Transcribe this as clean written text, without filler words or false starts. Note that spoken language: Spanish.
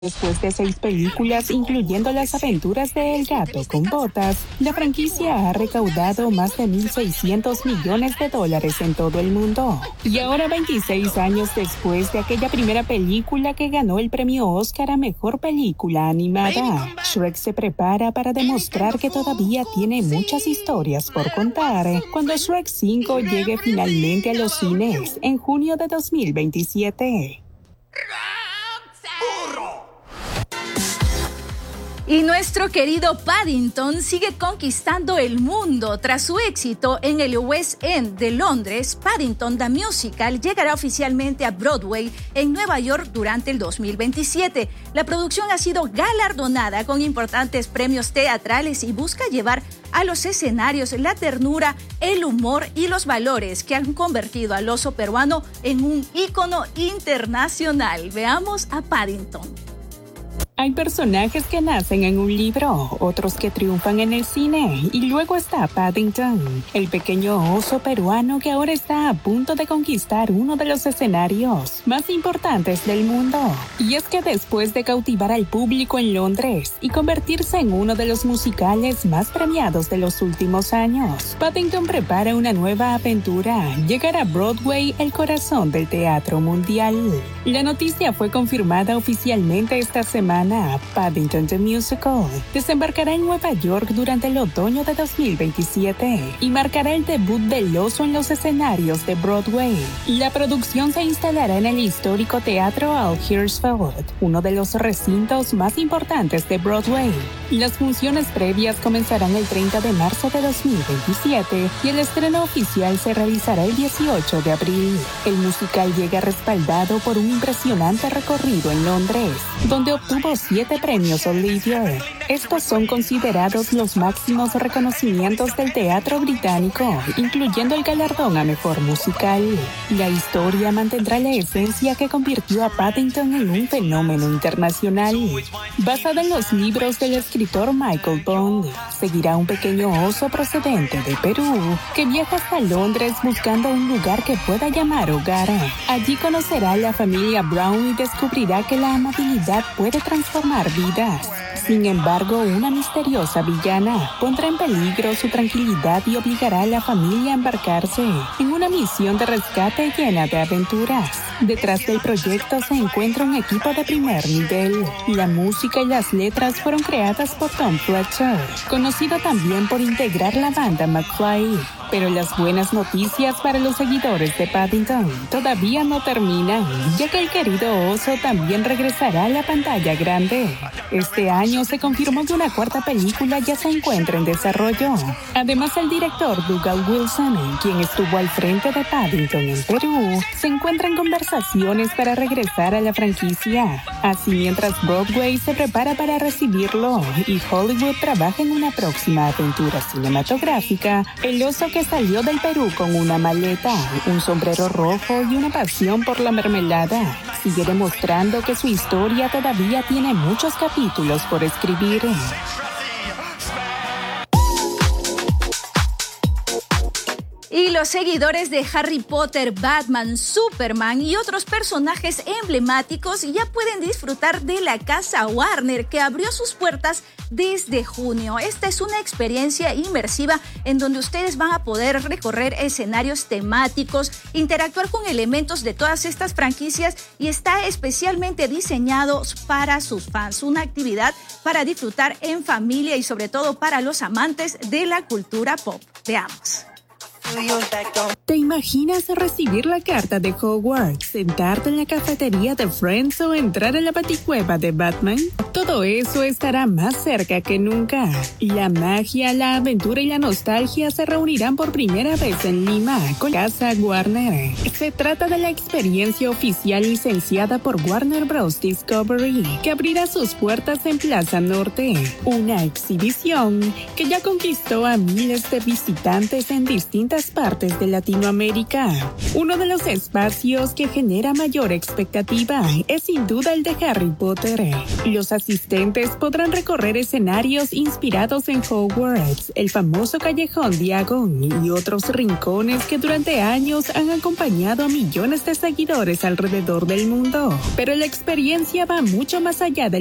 Después de 6 películas, incluyendo Las aventuras de El gato con botas, la franquicia ha recaudado más de $1.600 millones en todo el mundo. Y ahora, 26 años después de aquella primera película que ganó el premio Oscar a Mejor Película Animada, Shrek se prepara para demostrar que todavía tiene muchas historias por contar cuando Shrek 5 llegue finalmente a los cines en junio de 2027. Y nuestro querido Paddington sigue conquistando el mundo. Tras su éxito en el West End de Londres, Paddington the Musical llegará oficialmente a Broadway en Nueva York durante el 2027. La producción ha sido galardonada con importantes premios teatrales y busca llevar a los escenarios la ternura, el humor y los valores que han convertido al oso peruano en un ícono internacional. Veamos a Paddington. Hay personajes que nacen en un libro, otros que triunfan en el cine, y luego está Paddington, el pequeño oso peruano que ahora está a punto de conquistar uno de los escenarios más importantes del mundo. Y es que después de cautivar al público en Londres y convertirse en uno de los musicales más premiados de los últimos años, Paddington prepara una nueva aventura: llegar a Broadway, el corazón del teatro mundial. La noticia fue confirmada oficialmente esta semana. Paddington the Musical desembarcará en Nueva York durante el otoño de 2027 y marcará el debut del oso en los escenarios de Broadway. La producción se instalará en el histórico Teatro Al Hirschfeld, uno de los recintos más importantes de Broadway. Las funciones previas comenzarán el 30 de marzo de 2027 y el estreno oficial se realizará el 18 de abril. El musical llega respaldado por un impresionante recorrido en Londres, donde obtuvo 7 premios Olivier. Estos son considerados los máximos reconocimientos del teatro británico, incluyendo el galardón a Mejor Musical. La historia mantendrá la esencia que convirtió a Paddington en un fenómeno internacional. Basada en los libros del escritor Michael Bond, seguirá un pequeño oso procedente de Perú que viaja hasta Londres buscando un lugar que pueda llamar hogar. Allí conocerá a la familia Brown y descubrirá que la amabilidad puede transformar vidas. Sin embargo, una misteriosa villana pondrá en peligro su tranquilidad y obligará a la familia a embarcarse en una misión de rescate llena de aventuras. Detrás del proyecto se encuentra un equipo de primer nivel. La música y las letras fueron creadas por Tom Fletcher, conocido también por integrar la banda McFly. Pero las buenas noticias para los seguidores de Paddington todavía no terminan, ya que el querido oso también regresará a la pantalla grande. Este año se confirmó que una cuarta película ya se encuentra en desarrollo. Además, el director Dougal Wilson, quien estuvo al frente de Paddington en Perú, se encuentra en conversaciones para regresar a la franquicia. Así, mientras Broadway se prepara para recibirlo y Hollywood trabaja en una próxima aventura cinematográfica, el oso que salió del Perú con una maleta, un sombrero rojo y una pasión por la mermelada, sigue demostrando que su historia todavía tiene muchos capítulos por escribir. Y los seguidores de Harry Potter, Batman, Superman y otros personajes emblemáticos ya pueden disfrutar de la casa Warner, que abrió sus puertas desde junio. Esta es una experiencia inmersiva en donde ustedes van a poder recorrer escenarios temáticos, interactuar con elementos de todas estas franquicias, y está especialmente diseñado para sus fans. Una actividad para disfrutar en familia y sobre todo para los amantes de la cultura pop. Veamos. ¿Te imaginas recibir la carta de Hogwarts, sentarte en la cafetería de Friends o entrar en la baticueva de Batman? Todo eso estará más cerca que nunca. La magia, la aventura y la nostalgia se reunirán por primera vez en Lima con Casa Warner. Se trata de la experiencia oficial licenciada por Warner Bros. Discovery, que abrirá sus puertas en Plaza Norte. Una exhibición que ya conquistó a miles de visitantes en distintas distintas partes de Latinoamérica. Uno de los espacios que genera mayor expectativa es sin duda el de Harry Potter. Los asistentes podrán recorrer escenarios inspirados en Hogwarts, el famoso Callejón Diagon y otros rincones que durante años han acompañado a millones de seguidores alrededor del mundo. Pero la experiencia va mucho más allá de